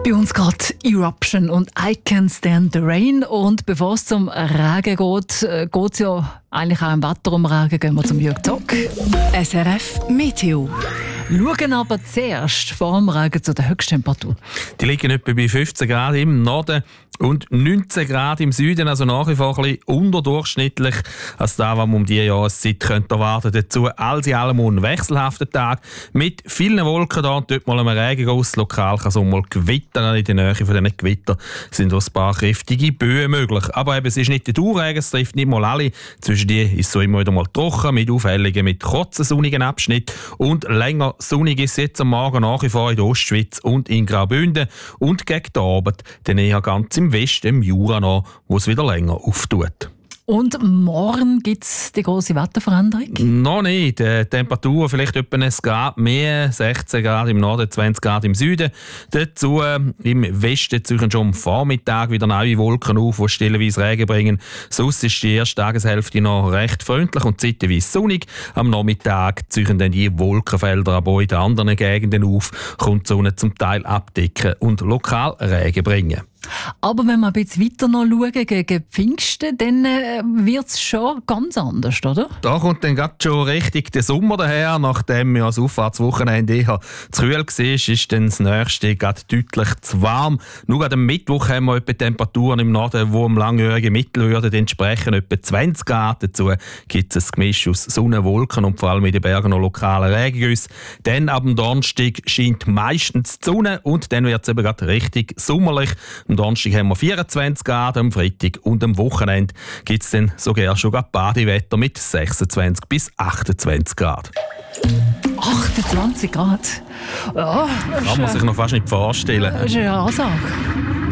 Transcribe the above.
Bei uns geht Eruption und I Can't Stand the Rain. Und bevor es zum Regen geht es ja eigentlich auch im Wetter um Regen. Gehen wir zum Jörg Zock. SRF Meteo. Schauen aber zuerst vor dem Regen zu der Höchsttemperatur. Die liegen etwa bei 15 Grad im Norden und 19 Grad im Süden, also nach wie vor ein bisschen unterdurchschnittlich als das, was man um diese Jahreszeit erwarten könnte. Dazu alles in allem ein wechselhafter Tag mit vielen Wolken da und dort mal ein Regenguss. Lokal kann es auch mal gewittern. In der Nähe von diesen Gewittern sind auch ein paar kräftige Böen möglich. Aber eben, es ist nicht der Dauerregen, es trifft nicht mal alle. Zwischen die ist es so immer wieder mal trocken, mit Aufhellungen, mit kurzen sonnigen Abschnitten. Und länger sonnig ist es jetzt am Morgen nach wie vor in der Ostschweiz und in Graubünden. Und gegen den Abend dann eher ganz im Westen, im Jura noch, wo es wieder länger auftut. Und morgen gibt es die grosse Wetterveränderung? Noch nicht. Die Temperatur vielleicht etwa ein Grad mehr, 16 Grad im Norden, 20 Grad im Süden. Dazu im Westen ziehen schon am Vormittag wieder neue Wolken auf, die stellenweise Regen bringen. Sonst ist die erste Tageshälfte noch recht freundlich und zeitweise sonnig. Am Nachmittag ziehen dann die Wolkenfelder aber auch in den anderen Gegenden auf, kommt die Sonne zum Teil abdecken und lokal Regen bringen. Aber wenn wir ein bisschen weiter noch schauen, gegen Pfingsten, dann wird es schon ganz anders, oder? Da kommt dann gerade schon richtig der Sommer daher. Nachdem ja das Auffahrtswochenende eher zu kühl war, ist dann das nächste gerade deutlich zu warm. Nur am Mittwoch haben wir etwa Temperaturen im Norden, die am langjährigen Mittel würden entsprechen, etwa 20 Grad. Dazu gibt es ein Gemisch aus Sonne, Wolken und vor allem in den Bergen noch lokale Regengüsse. Dann ab dem Donnerstag scheint meistens die Sonne und dann wird es eben gerade richtig sommerlich. Am Donnerstag haben wir 24 Grad, am Freitag und am Wochenende gibt es dann sogar schon Badewetter mit 26 bis 28 Grad. 28 Grad? Ja, Kann man sich noch fast nicht vorstellen. Das ist eine Ansage.